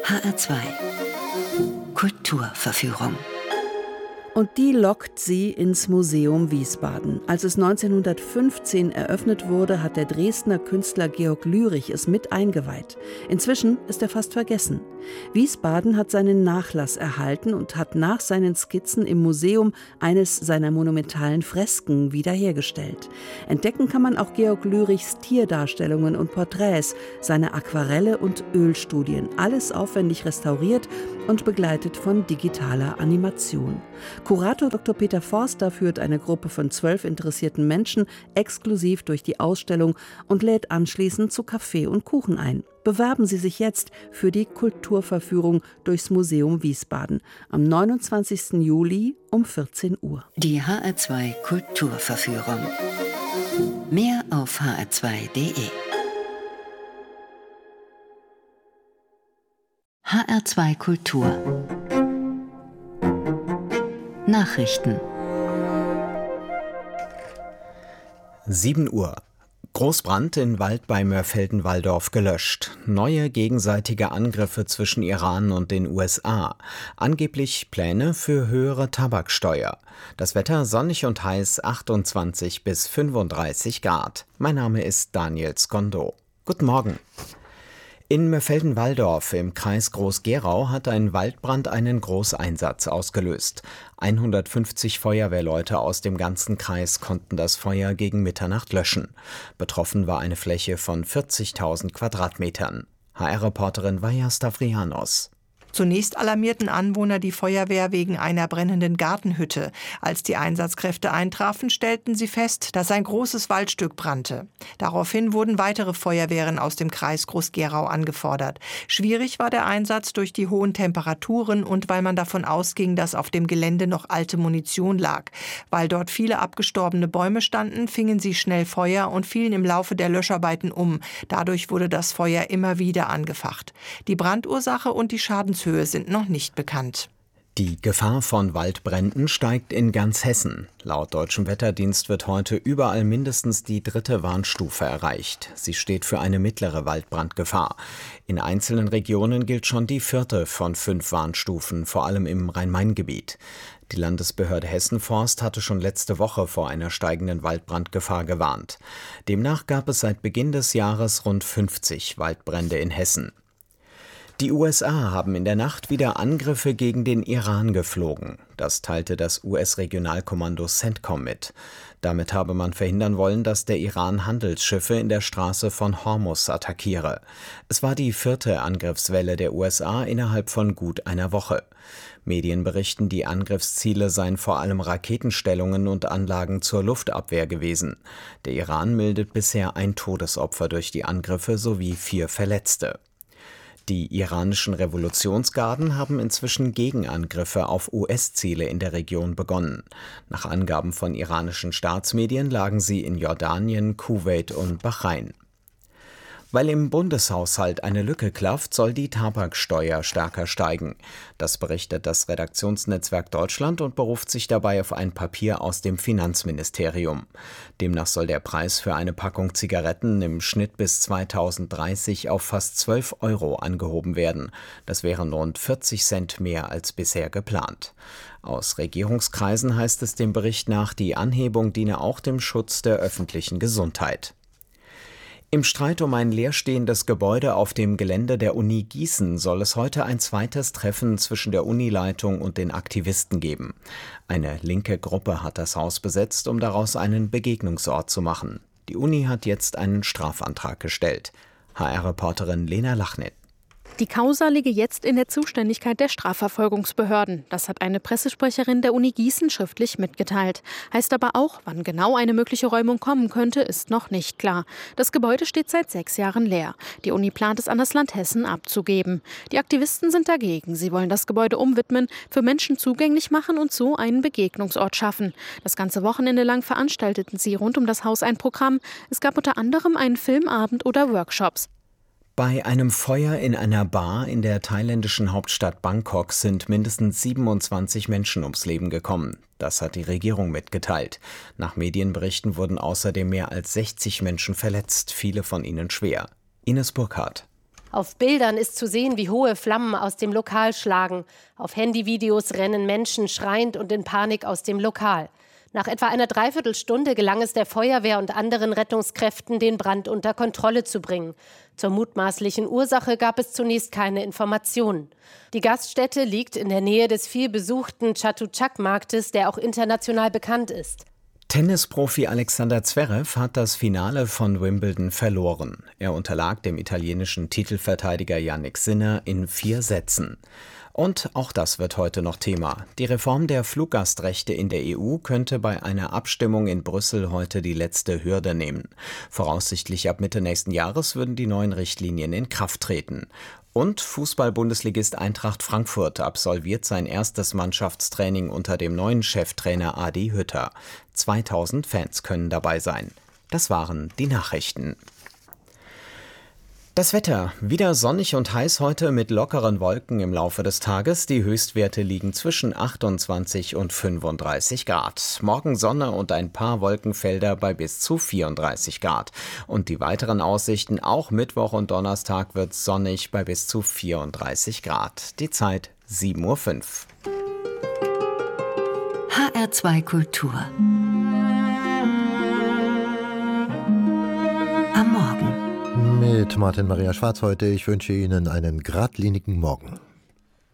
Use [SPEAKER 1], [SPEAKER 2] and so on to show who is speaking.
[SPEAKER 1] HR2 Kulturverführung.
[SPEAKER 2] Und die lockt sie ins Museum Wiesbaden. Als es 1915 eröffnet wurde, hat der Dresdner Künstler Georg Lürich es mit eingeweiht. Inzwischen ist er fast vergessen. Wiesbaden hat seinen Nachlass erhalten und hat nach seinen Skizzen im Museum eines seiner monumentalen Fresken wiederhergestellt. Entdecken kann man auch Georg Lürichs Tierdarstellungen und Porträts, seine Aquarelle und Ölstudien. Alles aufwendig restauriert und begleitet von digitaler Animation. Kurator Dr. Peter Forster führt eine Gruppe von 12 interessierten Menschen exklusiv durch die Ausstellung und lädt anschließend zu Kaffee und Kuchen ein. Bewerben Sie sich jetzt für die Kulturverführung durchs Museum Wiesbaden am 29. Juli um 14 Uhr.
[SPEAKER 1] Die HR2 Kulturverführung. Mehr auf hr2.de. HR2 Kultur. Nachrichten.
[SPEAKER 3] 7 Uhr. Großbrand in Wald bei Mörfelden-Walldorf gelöscht. Neue gegenseitige Angriffe zwischen Iran und den USA. Angeblich Pläne für höhere Tabaksteuer. Das Wetter sonnig und heiß, 28 bis 35 Grad. Mein Name ist Daniel Skondo. Guten Morgen. In Mörfelden-Walldorf im Kreis Groß-Gerau hat ein Waldbrand einen Großeinsatz ausgelöst. 150 Feuerwehrleute aus dem ganzen Kreis konnten das Feuer gegen Mitternacht löschen. Betroffen war eine Fläche von 40.000 Quadratmetern. HR-Reporterin Vaja Stavrianos.
[SPEAKER 4] Zunächst alarmierten Anwohner die Feuerwehr wegen einer brennenden Gartenhütte. Als die Einsatzkräfte eintrafen, stellten sie fest, dass ein großes Waldstück brannte. Daraufhin wurden weitere Feuerwehren aus dem Kreis Groß-Gerau angefordert. Schwierig war der Einsatz durch die hohen Temperaturen und weil man davon ausging, dass auf dem Gelände noch alte Munition lag. Weil dort viele abgestorbene Bäume standen, fingen sie schnell Feuer und fielen im Laufe der Löscharbeiten um. Dadurch wurde das Feuer immer wieder angefacht. Die Brandursache und die Schadenshöhe sind noch nicht bekannt.
[SPEAKER 3] Die Gefahr von Waldbränden steigt in ganz Hessen. Laut Deutschem Wetterdienst wird heute überall mindestens die 3. Warnstufe erreicht. Sie steht für eine mittlere Waldbrandgefahr. In einzelnen Regionen gilt schon die 4. von 5 Warnstufen, vor allem im Rhein-Main-Gebiet. Die Landesbehörde Hessen-Forst hatte schon letzte Woche vor einer steigenden Waldbrandgefahr gewarnt. Demnach gab es seit Beginn des Jahres rund 50 Waldbrände in Hessen. Die USA haben in der Nacht wieder Angriffe gegen den Iran geflogen. Das teilte das US-Regionalkommando CENTCOM mit. Damit habe man verhindern wollen, dass der Iran Handelsschiffe in der Straße von Hormuz attackiere. Es war die 4. Angriffswelle der USA innerhalb von gut einer Woche. Medien berichten, die Angriffsziele seien vor allem Raketenstellungen und Anlagen zur Luftabwehr gewesen. Der Iran meldet bisher ein Todesopfer durch die Angriffe sowie 4 Verletzte. Die iranischen Revolutionsgarden haben inzwischen Gegenangriffe auf US-Ziele in der Region begonnen. Nach Angaben von iranischen Staatsmedien lagen sie in Jordanien, Kuwait und Bahrain. Weil im Bundeshaushalt eine Lücke klafft, soll die Tabaksteuer stärker steigen. Das berichtet das Redaktionsnetzwerk Deutschland und beruft sich dabei auf ein Papier aus dem Finanzministerium. Demnach soll der Preis für eine Packung Zigaretten im Schnitt bis 2030 auf fast 12 € angehoben werden. Das wären rund 40 Cent mehr als bisher geplant. Aus Regierungskreisen heißt es dem Bericht nach, die Anhebung diene auch dem Schutz der öffentlichen Gesundheit. Im Streit um ein leerstehendes Gebäude auf dem Gelände der Uni Gießen soll es heute ein zweites Treffen zwischen der Unileitung und den Aktivisten geben. Eine linke Gruppe hat das Haus besetzt, um daraus einen Begegnungsort zu machen. Die Uni hat jetzt einen Strafantrag gestellt. HR-Reporterin Lena Lachnit.
[SPEAKER 5] Die Causa liege jetzt in der Zuständigkeit der Strafverfolgungsbehörden. Das hat eine Pressesprecherin der Uni Gießen schriftlich mitgeteilt. Heißt aber auch, wann genau eine mögliche Räumung kommen könnte, ist noch nicht klar. Das Gebäude steht seit 6 Jahren leer. Die Uni plant es an das Land Hessen abzugeben. Die Aktivisten sind dagegen. Sie wollen das Gebäude umwidmen, für Menschen zugänglich machen und so einen Begegnungsort schaffen. Das ganze Wochenende lang veranstalteten sie rund um das Haus ein Programm. Es gab unter anderem einen Filmabend oder Workshops.
[SPEAKER 3] Bei einem Feuer in einer Bar in der thailändischen Hauptstadt Bangkok sind mindestens 27 Menschen ums Leben gekommen. Das hat die Regierung mitgeteilt. Nach Medienberichten wurden außerdem mehr als 60 Menschen verletzt, viele von ihnen schwer. Ines Burkhardt.
[SPEAKER 6] Auf Bildern ist zu sehen, wie hohe Flammen aus dem Lokal schlagen. Auf Handyvideos rennen Menschen schreiend und in Panik aus dem Lokal. Nach etwa einer Dreiviertelstunde gelang es der Feuerwehr und anderen Rettungskräften, den Brand unter Kontrolle zu bringen. Zur mutmaßlichen Ursache gab es zunächst keine Informationen. Die Gaststätte liegt in der Nähe des vielbesuchten Chatuchak-Marktes, der auch international bekannt ist.
[SPEAKER 3] Tennisprofi Alexander Zverev hat das Finale von Wimbledon verloren. Er unterlag dem italienischen Titelverteidiger Jannik Sinner in 4 Sätzen. Und auch das wird heute noch Thema. Die Reform der Fluggastrechte in der EU könnte bei einer Abstimmung in Brüssel heute die letzte Hürde nehmen. Voraussichtlich ab Mitte nächsten Jahres würden die neuen Richtlinien in Kraft treten. Und Fußball-Bundesligist Eintracht Frankfurt absolviert sein erstes Mannschaftstraining unter dem neuen Cheftrainer Adi Hütter. 2000 Fans können dabei sein. Das waren die Nachrichten. Das Wetter. Wieder sonnig und heiß heute mit lockeren Wolken im Laufe des Tages. Die Höchstwerte liegen zwischen 28 und 35 Grad. Morgen Sonne und ein paar Wolkenfelder bei bis zu 34 Grad. Und die weiteren Aussichten, auch Mittwoch und Donnerstag wird sonnig bei bis zu 34 Grad. Die Zeit 7:05 Uhr.
[SPEAKER 1] HR2 Kultur. Am Morgen.
[SPEAKER 7] Mit Martin Maria Schwarz heute. Ich wünsche Ihnen einen geradlinigen Morgen.